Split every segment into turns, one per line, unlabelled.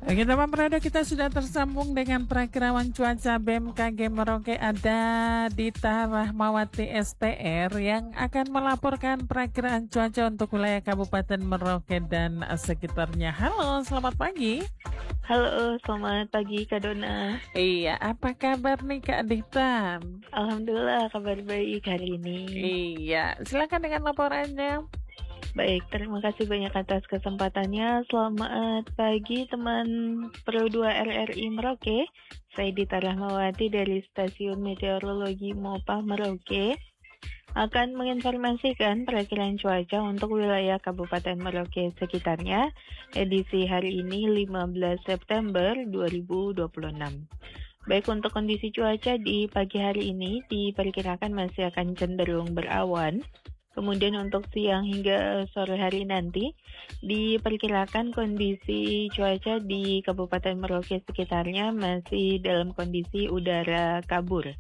Oke teman Prado, kita sudah tersambung dengan Prakirawan Cuaca BMKG Merauke. Ada Dita Rahmawati STR yang akan melaporkan perakiraan cuaca untuk wilayah Kabupaten Merauke dan sekitarnya. Halo, selamat pagi.
Halo, selamat pagi Kak Dona.
Iya, apa kabar nih Kak Dita?
Alhamdulillah kabar baik hari ini.
Iya, silakan dengan laporannya.
Baik, terima kasih banyak atas kesempatannya. Selamat pagi teman Pro 2 RRI Merauke. Saya Dita Rahmawati dari Stasiun Meteorologi MOPA Merauke akan menginformasikan perakiraan cuaca untuk wilayah Kabupaten Merauke sekitarnya edisi hari ini 15 September 2026. Baik, untuk kondisi cuaca di pagi hari ini diperkirakan masih akan cenderung berawan. Kemudian untuk siang hingga sore hari nanti diperkirakan kondisi cuaca di Kabupaten Merauke sekitarnya masih dalam kondisi udara kabur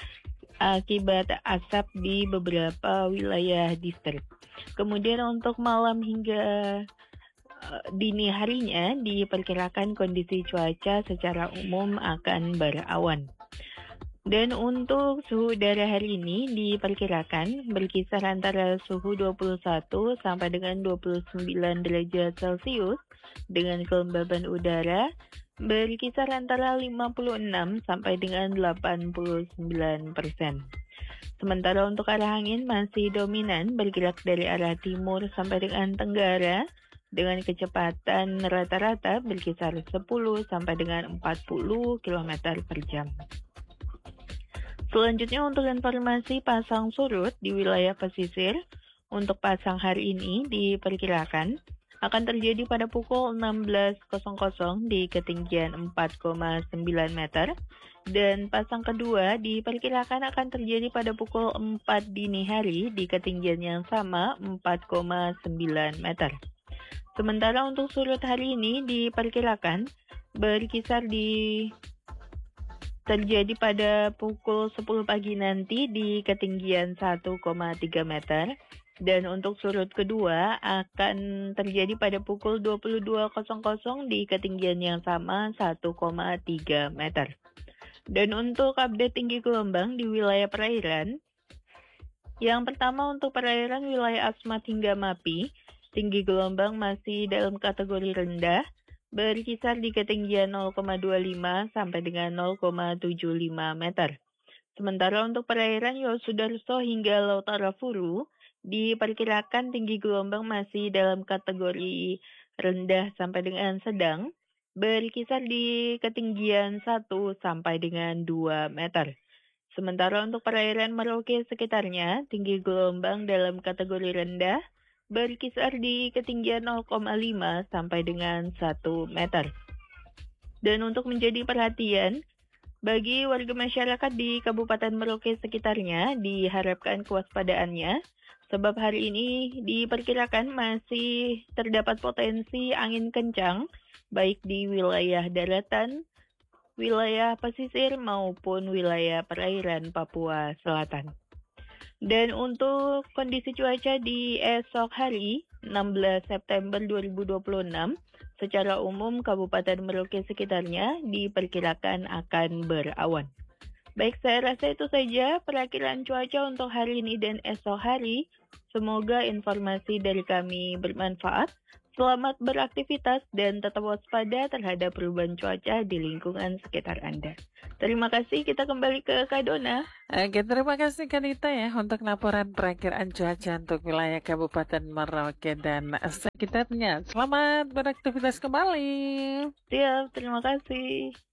akibat asap di beberapa wilayah distrik. Kemudian untuk malam hingga dini harinya diperkirakan kondisi cuaca secara umum akan berawan. Dan untuk suhu udara hari ini diperkirakan berkisar antara suhu 21 sampai dengan 29 derajat Celcius dengan kelembaban udara berkisar antara 56 sampai dengan 89%. Sementara untuk arah angin masih dominan bergerak dari arah timur sampai dengan tenggara dengan kecepatan rata-rata berkisar 10 sampai dengan 40 km per jam. Selanjutnya untuk informasi pasang surut di wilayah pesisir, untuk pasang hari ini diperkirakan akan terjadi pada pukul 16.00 di ketinggian 4,9 meter, dan pasang kedua diperkirakan akan terjadi pada pukul 4 dini hari di ketinggian yang sama 4,9 meter. Sementara untuk surut hari ini diperkirakan berkisar terjadi pada pukul 10 pagi nanti di ketinggian 1,3 meter, dan untuk surut kedua akan terjadi pada pukul 22.00 di ketinggian yang sama 1,3 meter. Dan untuk update tinggi gelombang di wilayah perairan, yang pertama untuk perairan wilayah Asmat hingga Mapi, tinggi gelombang masih dalam kategori rendah, berkisar di ketinggian 0,25 sampai dengan 0,75 meter. Sementara untuk perairan Yosudarso hingga Laut Arafuru diperkirakan tinggi gelombang masih dalam kategori rendah sampai dengan sedang, berkisar di ketinggian 1 sampai dengan 2 meter. Sementara untuk perairan Merauke sekitarnya, tinggi gelombang dalam kategori rendah berkisar di ketinggian 0,5 sampai dengan 1 meter. Dan untuk menjadi perhatian, bagi warga masyarakat di Kabupaten Merauke sekitarnya diharapkan kewaspadaannya, sebab hari ini diperkirakan masih terdapat potensi angin kencang, baik di wilayah daratan, wilayah pesisir maupun wilayah perairan Papua Selatan. Dan untuk kondisi cuaca di esok hari 16 September 2026, secara umum Kabupaten Merauke sekitarnya diperkirakan akan berawan. Baik, saya rasa itu saja perakiraan cuaca untuk hari ini dan esok hari. Semoga informasi dari kami bermanfaat. Selamat beraktivitas dan tetap waspada terhadap perubahan cuaca di lingkungan sekitar Anda. Terima kasih, kita kembali ke Kak Dona.
Oke, terima kasih Kak Dita ya untuk laporan perakiraan cuaca untuk wilayah Kabupaten Merauke dan sekitarnya. Selamat beraktivitas kembali.
Siap, terima kasih.